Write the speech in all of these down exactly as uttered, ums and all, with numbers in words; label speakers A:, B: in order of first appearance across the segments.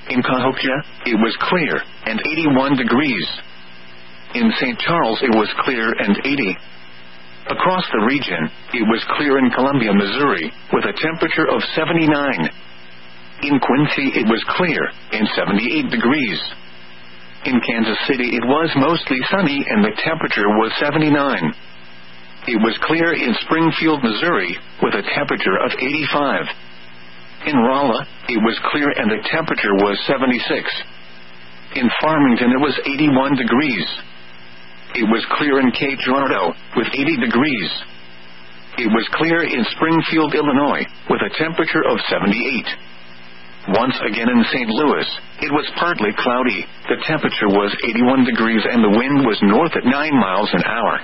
A: In Cahokia, it was clear, and eighty-one degrees. In Saint Charles, it was clear and eighty. Across the region, it was clear in Columbia, Missouri, with a temperature of seventy-nine. In Quincy, it was clear, and seventy-eight degrees. In Kansas City, it was mostly sunny, and the temperature was seventy-nine. It was clear in Springfield, Missouri, with a temperature of eighty-five. In Rolla, it was clear and the temperature was seventy-six. In Farmington, it was eighty-one degrees. It was clear in Cape Girardeau, with eighty degrees. It was clear in Springfield, Illinois, with a temperature of seventy-eight. Once again in Saint Louis, it was partly cloudy, the temperature was eighty-one degrees and the wind was north at nine miles an hour.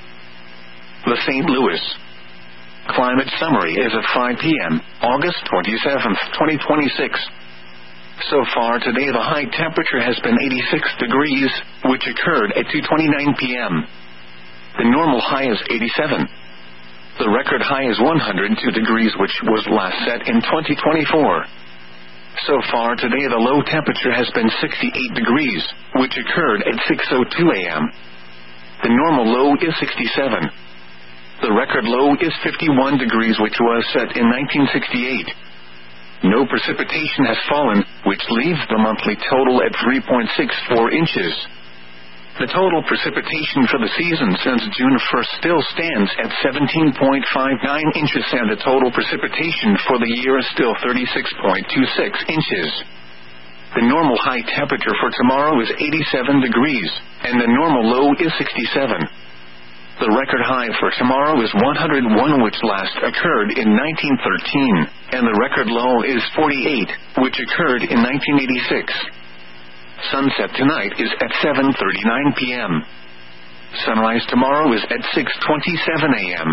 A: The Saint Louis Climate Summary is at five p.m., August twenty-seventh, twenty twenty-six. So far today the high temperature has been eighty-six degrees, which occurred at two twenty-nine p.m. The normal high is eighty-seven. The record high is one hundred two degrees, which was last set in twenty twenty-four. So far today the low temperature has been sixty-eight degrees, which occurred at six oh two a.m. The normal low is sixty-seven. The record low is fifty-one degrees, which was set in nineteen sixty-eight. No precipitation has fallen, which leaves the monthly total at three point six four inches. The total precipitation for the season since June first still stands at seventeen point five nine inches, and the total precipitation for the year is still thirty-six point two six inches. The normal high temperature for tomorrow is eighty-seven degrees, and the normal low is sixty-seven. The record high for tomorrow is one hundred one, which last occurred in nineteen thirteen, and the record low is forty-eight, which occurred in nineteen eighty-six. Sunset tonight is at seven thirty-nine p.m. Sunrise tomorrow is at six twenty-seven a.m.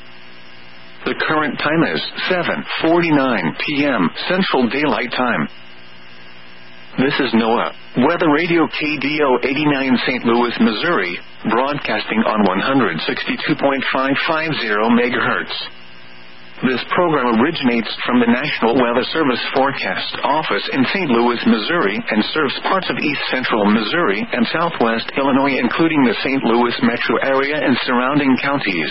A: The current time is seven forty-nine p.m. Central Daylight Time. This is NOAA Weather Radio K D O eighty-nine Saint Louis, Missouri, broadcasting on one hundred sixty-two point five five zero megahertz. This program originates from the National Weather Service Forecast Office in Saint Louis, Missouri, and serves parts of east central Missouri and southwest Illinois, including the Saint Louis metro area and surrounding counties.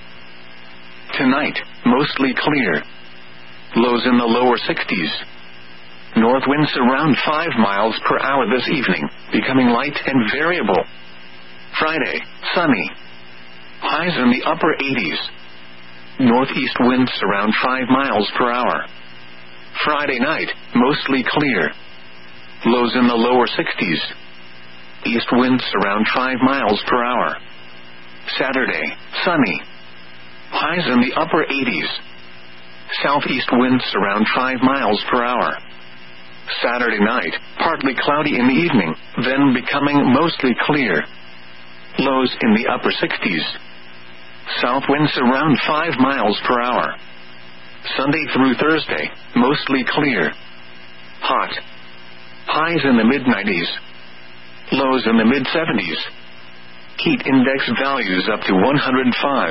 A: Tonight, mostly clear. Lows in the lower sixties. North winds around five miles per hour this evening, becoming light and variable. Friday, sunny. Highs in the upper eighties. Northeast winds around five miles per hour. Friday night, mostly clear. Lows in the lower sixties. East winds around five miles per hour. Saturday, sunny. Highs in the upper eighties. Southeast winds around five miles per hour. Saturday night, partly cloudy in the evening, then becoming mostly clear. Lows in the upper sixties. South winds around five miles per hour. Sunday through Thursday, mostly clear. Hot. Highs in the mid nineties. Lows in the mid seventies. Heat index values up to one hundred five.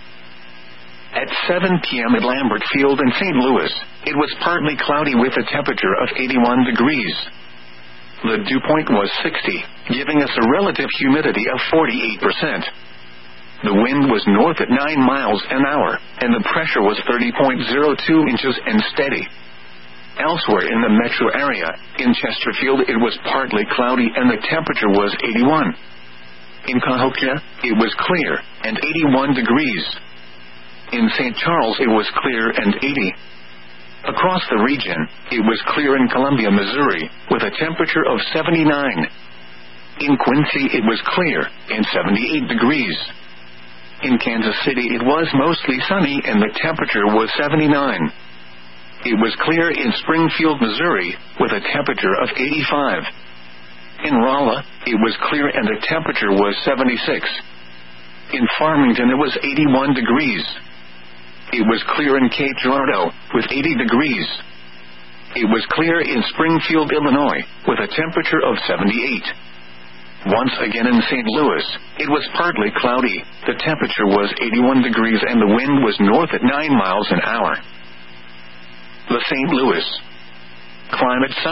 A: At seven p.m. at Lambert Field in Saint Louis, it was partly cloudy with a temperature of eighty-one degrees. The dew point was sixty, giving us a relative humidity of forty-eight percent. The wind was north at nine miles an hour, and the pressure was thirty point zero two inches and steady. Elsewhere in the metro area, in Chesterfield, it was partly cloudy and the temperature was eighty-one. In Cahokia, it was clear, and eighty-one degrees. In Saint Charles, it was clear and eighty. Across the region, it was clear in Columbia, Missouri, with a temperature of seventy-nine. In Quincy, it was clear, and seventy-eight degrees. In Kansas City, it was mostly sunny and the temperature was seventy-nine. It was clear in Springfield, Missouri, with a temperature of eighty-five. In Rolla, it was clear and the temperature was seventy-six. In Farmington, it was eighty-one degrees. It was clear in Cape Girardeau, with eighty degrees. It was clear in Springfield, Illinois, with a temperature of seventy-eight. Once again in Saint Louis, it was partly cloudy, the temperature was eighty-one degrees and the wind was north at nine miles an hour. The Saint Louis Climate Summary.